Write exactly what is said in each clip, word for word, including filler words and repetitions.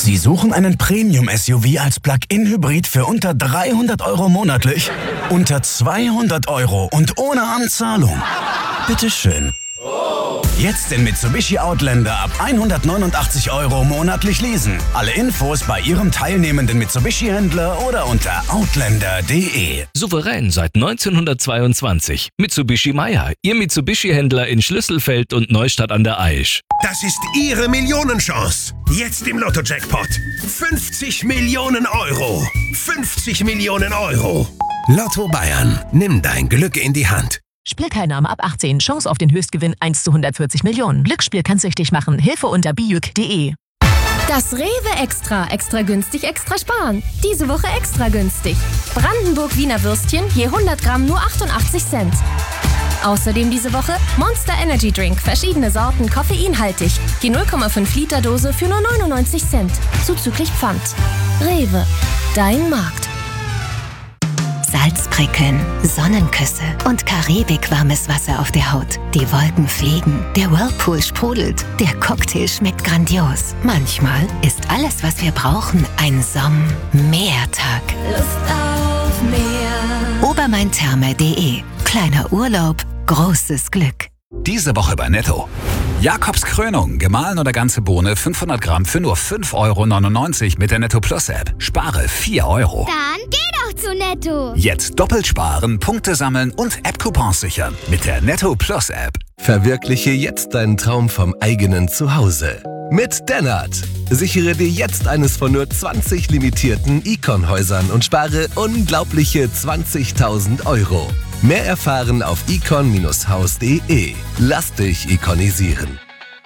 Sie suchen einen Premium-S U V als Plug-in-Hybrid für unter dreihundert Euro monatlich? Unter zweihundert Euro und ohne Anzahlung? Bitteschön. Jetzt den Mitsubishi Outlander ab hundertneunundachtzig Euro monatlich leasen. Alle Infos bei Ihrem teilnehmenden Mitsubishi-Händler oder unter outlander punkt de. Souverän seit neunzehnhundertzweiundzwanzig. Mitsubishi Meyer, Ihr Mitsubishi-Händler in Schlüsselfeld und Neustadt an der Aisch. Das ist Ihre Millionenchance. Jetzt im Lotto-Jackpot. fünfzig Millionen Euro. fünfzig Millionen Euro. Lotto Bayern. Nimm dein Glück in die Hand. Spielteilnahme ab achtzehn. Chance auf den Höchstgewinn eins zu hundertvierzig Millionen. Glücksspiel kann süchtig machen. Hilfe unter bijuk punkt de. Das Rewe Extra. Extra günstig, extra sparen. Diese Woche extra günstig. Brandenburg-Wiener Würstchen je hundert Gramm nur achtundachtzig Cent. Außerdem diese Woche Monster Energy Drink. Verschiedene Sorten, koffeinhaltig. Die null Komma fünf Liter Dose für nur neunundneunzig Cent. Zuzüglich Pfand. Rewe. Dein Markt. Salzprickeln, Sonnenküsse und karibikwarmes Wasser auf der Haut. Die Wolken fliegen, der Whirlpool sprudelt, der Cocktail schmeckt grandios. Manchmal ist alles, was wir brauchen, ein Somm-Meertag. Lust auf mehr. Obermain-Therme punkt de. Kleiner Urlaub, großes Glück. Diese Woche bei Netto. Jakobs Krönung, gemahlen oder ganze Bohne, fünfhundert Gramm für nur fünf Euro neunundneunzig mit der Netto Plus App. Spare vier Euro. Dann geh doch zu Netto. Jetzt doppelt sparen, Punkte sammeln und App-Coupons sichern mit der Netto Plus App. Verwirkliche jetzt deinen Traum vom eigenen Zuhause. Mit Dennert. Sichere dir jetzt eines von nur zwanzig limitierten Icon-Häusern und spare unglaubliche zwanzigtausend Euro. Mehr erfahren auf icon Haus punkt de. Lass dich ikonisieren.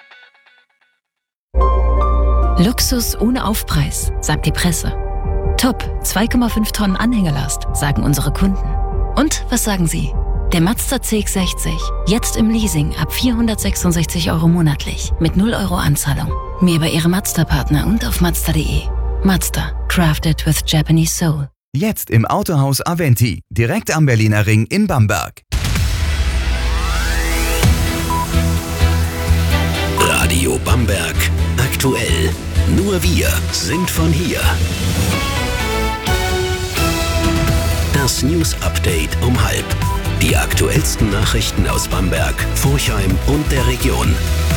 Luxus ohne Aufpreis, sagt die Presse. Top, zwei Komma fünf Tonnen Anhängerlast, sagen unsere Kunden. Und was sagen Sie? Der Mazda C X sechzig, jetzt im Leasing ab vierhundertsechsundsechzig Euro monatlich, mit null Euro Anzahlung. Mehr bei Ihrem Mazda-Partner und auf mazda punkt de. Mazda, crafted with Japanese soul. Jetzt im Autohaus Aventi, direkt am Berliner Ring in Bamberg. Radio Bamberg. Aktuell. Nur wir sind von hier. Das News Update um halb. Die aktuellsten Nachrichten aus Bamberg, Forchheim und der Region.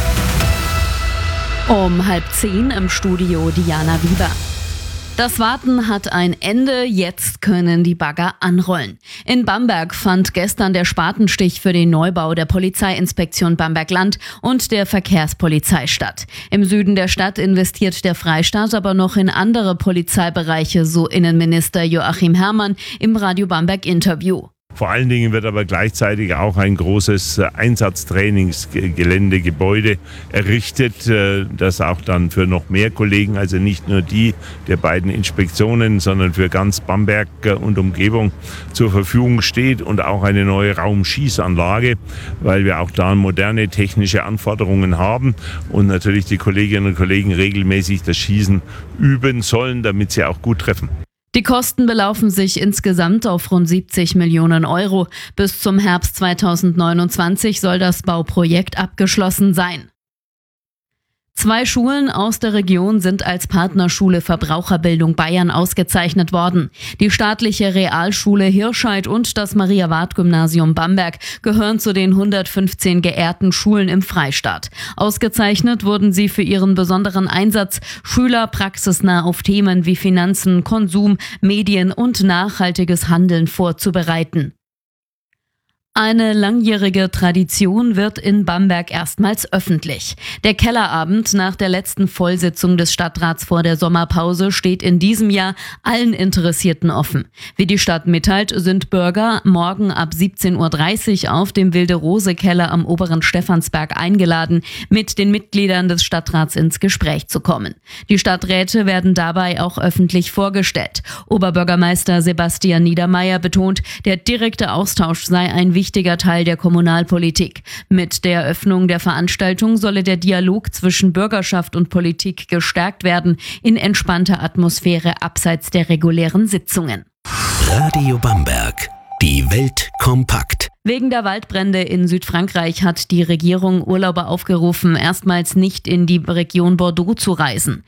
Um halb zehn im Studio Diana Wieber. Das Warten hat ein Ende, jetzt können die Bagger anrollen. In Bamberg fand gestern der Spatenstich für den Neubau der Polizeiinspektion Bamberg-Land und der Verkehrspolizei statt. Im Süden der Stadt investiert der Freistaat aber noch in andere Polizeibereiche, so Innenminister Joachim Herrmann im Radio Bamberg-Interview. Vor allen Dingen wird aber gleichzeitig auch ein großes Einsatztrainingsgelände, Gebäude errichtet, das auch dann für noch mehr Kollegen, also nicht nur die der beiden Inspektionen, sondern für ganz Bamberg und Umgebung zur Verfügung steht, und auch eine neue Raumschießanlage, weil wir auch da moderne technische Anforderungen haben und natürlich die Kolleginnen und Kollegen regelmäßig das Schießen üben sollen, damit sie auch gut treffen. Die Kosten belaufen sich insgesamt auf rund siebzig Millionen Euro. Bis zum Herbst zweitausendneunundzwanzig soll das Bauprojekt abgeschlossen sein. Zwei Schulen aus der Region sind als Partnerschule Verbraucherbildung Bayern ausgezeichnet worden. Die staatliche Realschule Hirscheid und das Maria-Ward-Gymnasium Bamberg gehören zu den hundertfünfzehn geehrten Schulen im Freistaat. Ausgezeichnet wurden sie für ihren besonderen Einsatz, Schüler praxisnah auf Themen wie Finanzen, Konsum, Medien und nachhaltiges Handeln vorzubereiten. Eine langjährige Tradition wird in Bamberg erstmals öffentlich. Der Kellerabend nach der letzten Vollsitzung des Stadtrats vor der Sommerpause steht in diesem Jahr allen Interessierten offen. Wie die Stadt mitteilt, sind Bürger morgen ab siebzehn Uhr dreißig auf dem Wilde-Rose-Keller am oberen Stephansberg eingeladen, mit den Mitgliedern des Stadtrats ins Gespräch zu kommen. Die Stadträte werden dabei auch öffentlich vorgestellt. Oberbürgermeister Sebastian Niedermeyer betont, der direkte Austausch sei ein wichtiger Teil der Kommunalpolitik. Mit der Eröffnung der Veranstaltung solle der Dialog zwischen Bürgerschaft und Politik gestärkt werden, in entspannter Atmosphäre abseits der regulären Sitzungen. Radio Bamberg. Die Welt kompakt. Wegen der Waldbrände in Südfrankreich hat die Regierung Urlauber aufgerufen, erstmals nicht in die Region Bordeaux zu reisen.